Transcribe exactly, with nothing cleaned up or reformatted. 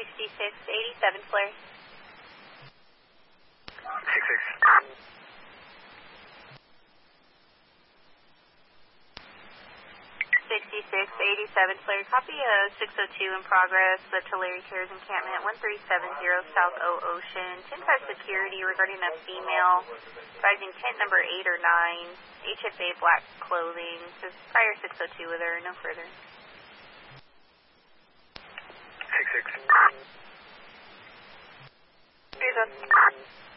sixty-six eighty-seven flare. six six. sixty-six eighty-seven flare. Copy uh, six oh two in progress. The Tulare Terrace encampment one three seven zero South O Ocean. ten five security regarding a female rising tent number eight or nine. H F A black clothing. Says prior six oh two with her. No further. six six. Here's a